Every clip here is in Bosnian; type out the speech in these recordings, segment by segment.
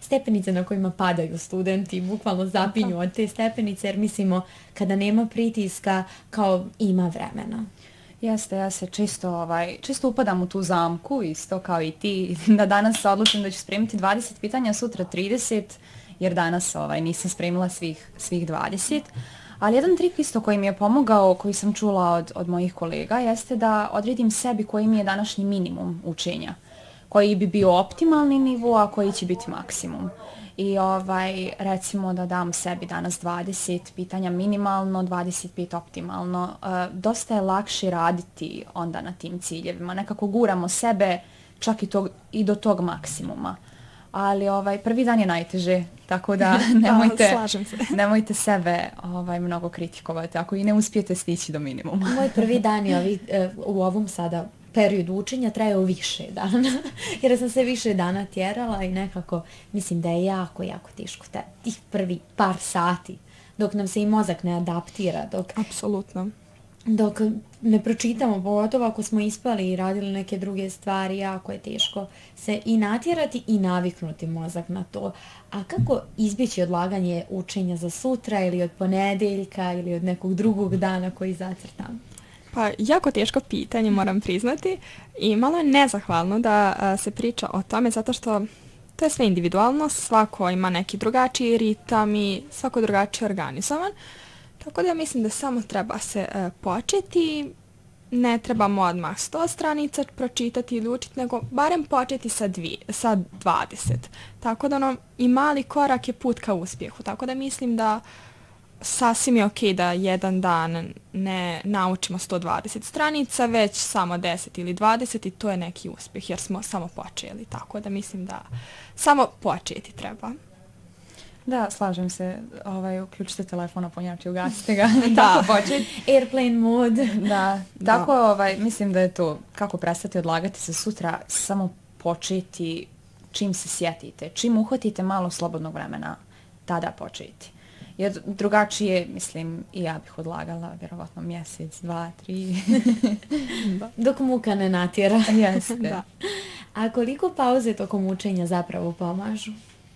stepenice na kojima padaju studenti, bukvalno zapinju od te stepenice jer mislimo kada nema pritiska kao ima vremena. Jeste, ja se čisto upadam u tu zamku, isto kao i ti, da danas odlučim da ću spremiti 20 pitanja, sutra 30, jer danas nisam spremila svih 20. Ali jedan trik isto koji mi je pomogao, koji sam čula od mojih kolega, jeste da odredim sebi koji mi je današnji minimum učenja, koji bi bio optimalni nivo, a koji će biti maksimum. I recimo da dam sebi danas 20 pitanja minimalno, 25 optimalno. Dosta je lakše raditi onda na tim ciljevima. Nekako guramo sebe čak i do tog maksimuma. Ali prvi dan je najteže, tako da nemojte sebe mnogo kritikovati ako i ne uspijete stići do minimuma. Moj prvi dan je u ovom sada periodu učenja trajao više dana, jer sam se više dana tjerala i nekako mislim da je jako, jako teško tih prvi par sati dok nam se i mozak ne adaptira. Apsolutno. Dok ne pročitamo, pogotovo ako smo ispali i radili neke druge stvari, jako je teško se i natjerati i naviknuti mozak na to. A kako izbjeći odlaganje učenja za sutra ili od ponedeljka ili od nekog drugog dana koji zacrtam? Pa jako teško pitanje, moram priznati, i malo je nezahvalno da se priča o tome zato što to je sve individualno, svako ima neki drugačiji ritam i svako drugačije organizovan. Tako da ja mislim da samo treba se početi, ne trebamo odmah 100 stranica pročitati ili učiti, nego barem početi sa 20. Tako da i mali korak je put ka uspjehu. Tako da mislim da sasvim je okej da jedan dan ne naučimo 120 stranica, već samo 10 ili 20 i to je neki uspjeh jer smo samo počeli. Tako da mislim da samo početi treba. Da, slažem se. Uključite telefon, napunjači, ugasite ga. Tako početi. Airplane mode. Da. Tako, mislim da je to kako prestati odlagati se sutra, samo početi čim se sjetite. Čim uhvatite malo slobodnog vremena, tada početi. Jer drugačije, mislim, i ja bih odlagala vjerovatno mjesec, 2, 3. Dok muka ne natjera. Jeste. Da. A koliko pauze tokom učenja zapravo pomažu?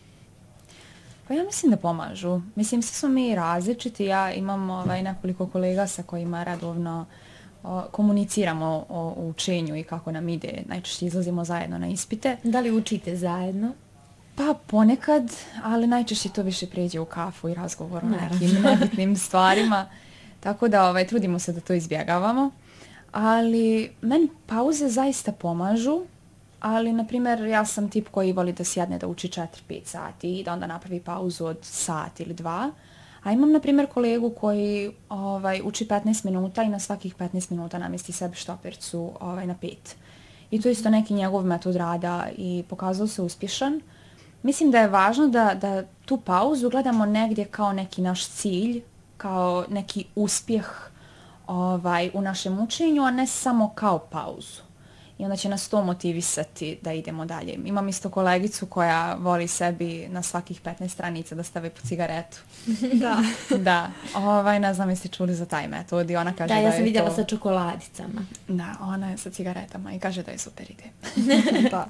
Pa ja mislim da pomažu. Mislim, svi smo mi različiti. Ja imam nekoliko kolega sa kojima redovno komuniciramo o učenju i kako nam ide. Najčešće izlazimo zajedno na ispite. Da li učite zajedno? Pa ponekad, ali najčešće to više pređe u kafu i razgovor o nekim nebitnim stvarima. Tako da trudimo se da to izbjegavamo. Ali meni pauze zaista pomažu. Ali, na primjer, ja sam tip koji voli da sjedne da uči 4-5 sati i da onda napravi pauzu od sat ili 2. A imam, na primjer, kolegu koji uči 15 minuta i na svakih 15 minuta namjesti sebi štopericu na 5. I to je isto neki njegov metod rada i pokazao se uspješan. Mislim da je važno da tu pauzu gledamo negdje kao neki naš cilj, kao neki uspjeh u našem učenju, a ne samo kao pauzu. I onda će nas to motivisati da idemo dalje. Imam isto kolegicu koja voli sebi na svakih 15 stranica da stave po cigaretu. Da. Da. Ne znam jeste čuli za taj metod i ona kaže da je to... Da, ja sam vidjela sa čokoladicama. Da, ona je sa cigaretama i kaže da je super ide. Da.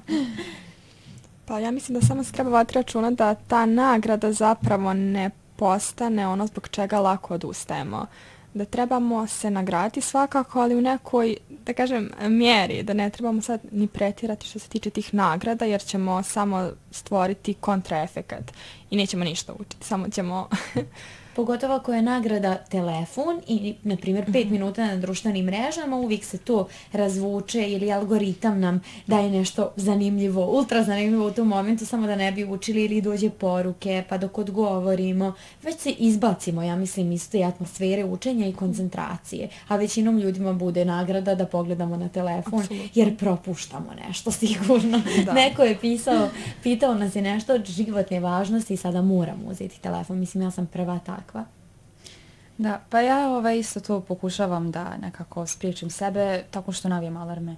Pa ja mislim da samo se treba voditi računa da ta nagrada zapravo ne postane ono zbog čega lako odustajemo. Da trebamo se nagraditi svakako, ali u nekoj, da kažem, mjeri, da ne trebamo sad ni pretjerati što se tiče tih nagrada, jer ćemo samo stvoriti kontraefekat i nećemo ništa učiti, samo ćemo... Pogotovo ako je nagrada telefon i, na primjer, 5 minuta na društvenim mrežama, uvijek se to razvuče ili algoritam nam daje nešto zanimljivo, ultra zanimljivo u tom momentu, samo da ne bi učili ili dođe poruke, pa dok odgovorimo, već se izbacimo, ja mislim, iz te atmosfere učenja i koncentracije. A većinom ljudima bude nagrada da pogledamo na telefon, Absolutno. jer propuštamo nešto, sigurno. Da. Neko je pitao nas je nešto od životne važnosti i sada moramo uzeti telefon. Mislim, ja sam prva takva. Da, pa ja isto to pokušavam da nekako spriječim sebe tako što navijem alarme.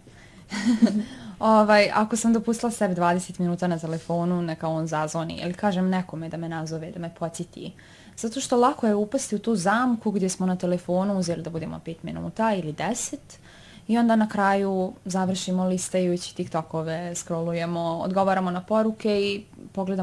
Ako sam dopustila sebi 20 minuta na telefonu, neka on zazvoni ili kažem nekome da me nazove, da me podsjeti. Zato što lako je upasti u tu zamku gdje smo na telefonu uzeli da budemo 5 minuta ili 10 i onda na kraju završimo listajući TikTokove, scrollujemo, odgovaramo na poruke i pogledamo